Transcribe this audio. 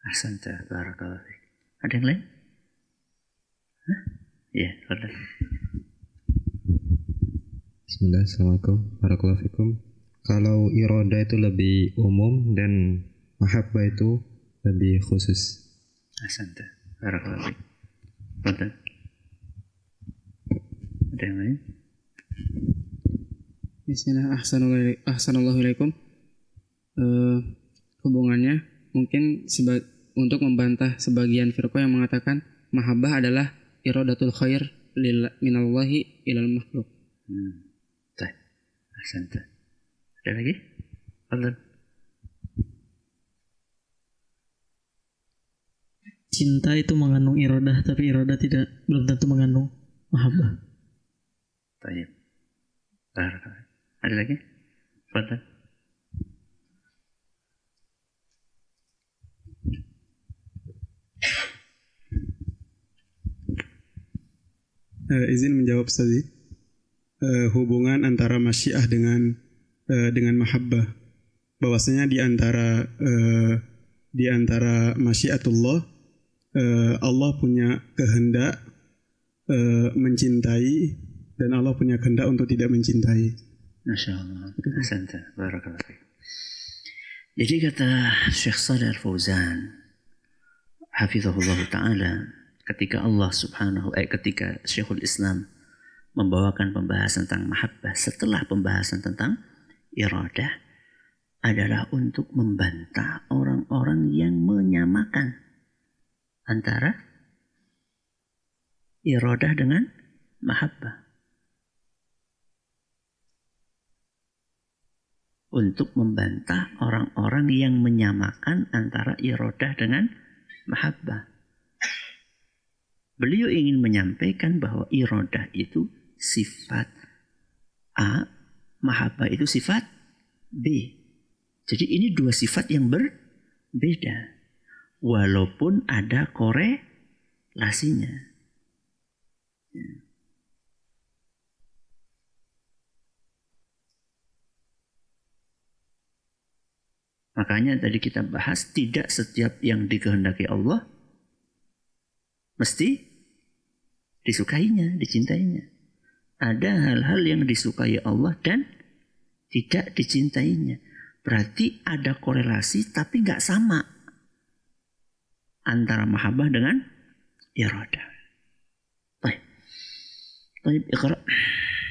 Ahsanta, barakallahu fiik. Ada yang lain? Hah? Ya, ada. Bismillah, assalamualaikum warahmatullahi wabarakatuh. Kalau iroda itu lebih umum dan mahabbah itu lebih khusus. Ahsanta, barakallahu fiik. Ada. Ada yang lain? Bismillah, ahsanallahilaikum. Hubungannya mungkin untuk membantah sebagian firqah yang mengatakan mahabbah adalah iradatul khair minallahi ilal makhluk. Baik. Ahsanta. Ada lagi? Ada. Cinta itu mengandung iradah, tapi iradah belum tentu mengandung mahabbah. Baik. Barakallahu. Ada lagi? Ada. Izin menjawab tadi. Hubungan antara masyiah dengan mahabbah, bahwasanya di antara masyiatullah, Allah punya kehendak mencintai dan Allah punya kehendak untuk tidak mencintai. Masya Allah. Ahsanta, barakallahu fiik. Jadi kata Syekh Shalih Al-Fauzan hafizahullah ta'ala, ketika Syekhul Islam membawakan pembahasan tentang mahabbah setelah pembahasan tentang iradah, adalah untuk membantah orang-orang yang menyamakan antara iradah dengan mahabbah. Untuk membantah orang-orang yang menyamakan antara iradah dengan mahabbah. Beliau ingin menyampaikan bahwa iradah itu sifat A, mahabbah itu sifat B. Jadi ini dua sifat yang berbeda. Walaupun ada korelasinya. Ya. Makanya tadi kita bahas, tidak setiap yang dikehendaki Allah mesti disukainya, dicintainya. Ada hal-hal yang disukai Allah dan tidak dicintainya. Berarti ada korelasi tapi nggak sama antara mahabbah dengan iradah. Baik. Baik, iqra.